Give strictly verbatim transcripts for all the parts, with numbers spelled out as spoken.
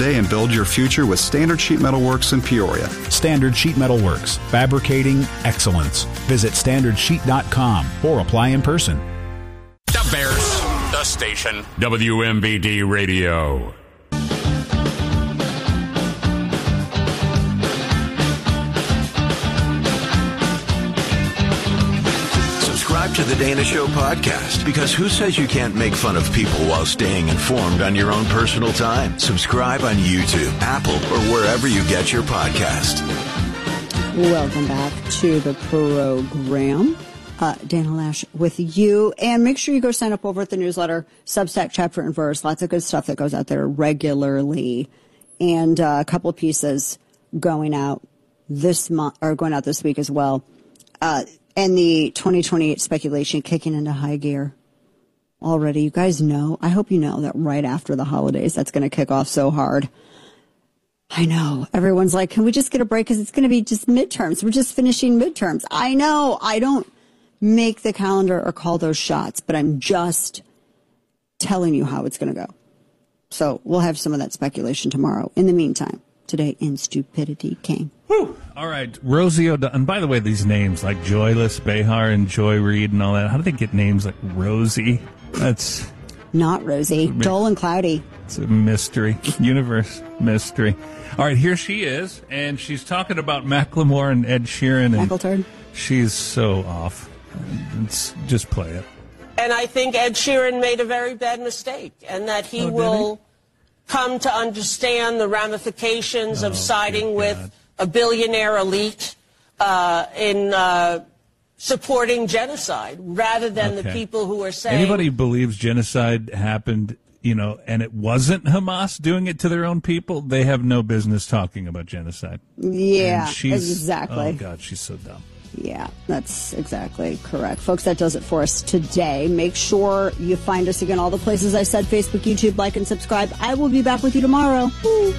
today and build your future with Standard Sheet Metal Works in Peoria. Standard Sheet Metal Works, fabricating excellence. Visit standard sheet dot com or apply in person. The Bears, the station, W M B D Radio. Subscribe to the Dana Show podcast, because who says you can't make fun of people while staying informed on your own personal time? Subscribe on YouTube, Apple, or wherever you get your podcast. Welcome back to the program. Uh, Dana Lash with you. And make sure you go sign up over at the newsletter, Substack, Chapter and Verse. Lots of good stuff that goes out there regularly. And uh, a couple of pieces going out this month, or going out this week as well. Uh, and the twenty twenty-eight speculation kicking into high gear already. You guys know, I hope you know that right after the holidays, that's going to kick off so hard. I know. Everyone's like, can we just get a break? Because it's going to be just midterms. We're just finishing midterms. I know. I don't make the calendar or call those shots, but I'm just telling you how it's going to go. So we'll have some of that speculation tomorrow. In the meantime, today in Stupidity King. Whew. All right, Rosie O'Donnell. And by the way, these names like Joyless Behar and Joy Reid and all that, how do they get names like Rosie? That's not Rosie. Dull and cloudy. It's a mystery. Universe mystery. All right, here she is, and she's talking about Macklemore and Ed Sheeran. And Mackleturd. She's so off. It's, just play it. And I think Ed Sheeran made a very bad mistake, and that he oh, will he? come to understand the ramifications oh, of siding with a billionaire elite uh, in uh, supporting genocide, rather than okay. the people who are saying... Anybody who believes genocide happened, you know, and it wasn't Hamas doing it to their own people, they have no business talking about genocide. Yeah, and she's, exactly. Oh, God, she's so dumb. Yeah, that's exactly correct. Folks, that does it for us today. Make sure you find us again, all the places I said, Facebook, YouTube, like, and subscribe. I will be back with you tomorrow. Woo.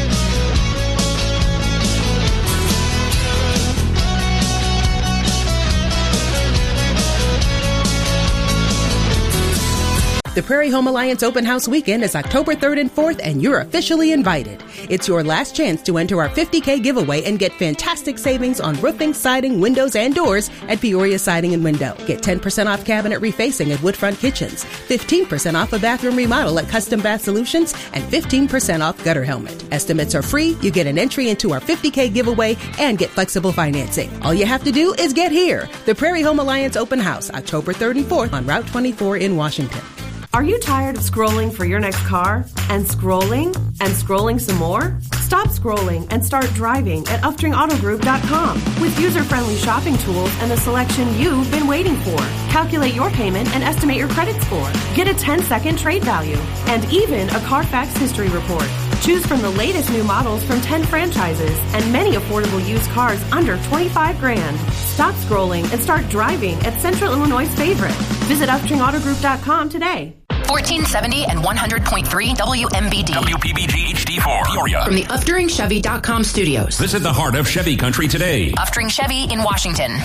The Prairie Home Alliance Open House Weekend is October third and fourth, and you're officially invited. It's your last chance to enter our fifty K giveaway and get fantastic savings on roofing, siding, windows, and doors at Peoria Siding and Window. Get ten percent off cabinet refacing at Woodfront Kitchens, fifteen percent off a bathroom remodel at Custom Bath Solutions, and fifteen percent off gutter helmet. Estimates are free, you get an entry into our fifty K giveaway, and get flexible financing. All you have to do is get here. The Prairie Home Alliance Open House, October third and fourth on Route twenty-four in Washington. Are you tired of scrolling for your next car? And scrolling? And scrolling some more? Stop scrolling and start driving at Uftring Auto Group dot com with user-friendly shopping tools and the selection you've been waiting for. Calculate your payment and estimate your credit score. Get a ten-second trade value and even a Carfax history report. Choose from the latest new models from ten franchises and many affordable used cars under twenty-five grand. Stop scrolling and start driving at Central Illinois' favorite. Visit Uftring Auto Group dot com today. fourteen seventy and one hundred point three W M B D. W P B G H D four, Peoria. From the Uftring Chevy dot com studios. Visit the heart of Chevy country today. Uftring Chevy in Washington.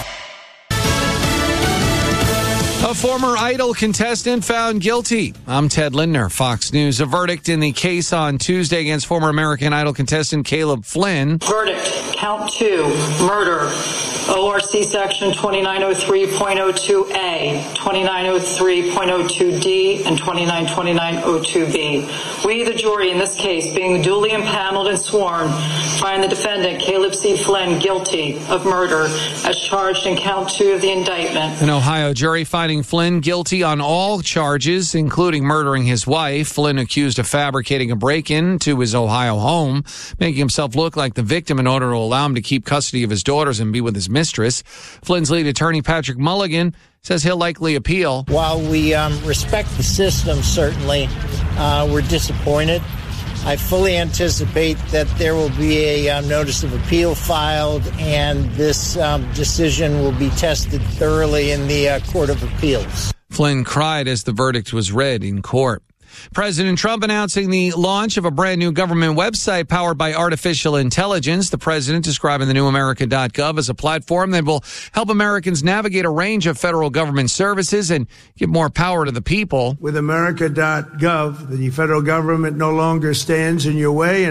A former Idol contestant found guilty. I'm Ted Lindner, Fox News. A verdict in the case on Tuesday against former American Idol contestant Caleb Flynn. Verdict, count two, murder, O R C section twenty-nine oh three point oh two A, twenty-nine oh three point oh two D, and twenty-nine twenty-nine oh two B. We, the jury in this case, being duly impaneled and sworn, find the defendant, Caleb C. Flynn, guilty of murder as charged in count two of the indictment. An Ohio jury finding Flynn guilty on all charges, including murdering his wife. Flynn accused of fabricating a break-in to his Ohio home, making himself look like the victim in order to allow him to keep custody of his daughters and be with his mistress. Flynn's lead attorney, Patrick Mulligan, says he'll likely appeal. While we um, respect the system, certainly, uh, we're disappointed. I fully anticipate that there will be a uh, notice of appeal filed, and this um, decision will be tested thoroughly in the uh, Court of Appeals. Flynn cried as the verdict was read in court. President Trump announcing the launch of a brand new government website powered by artificial intelligence. The president describing the new America dot gov as a platform that will help Americans navigate a range of federal government services and give more power to the people. With America dot gov, the federal government no longer stands in your way.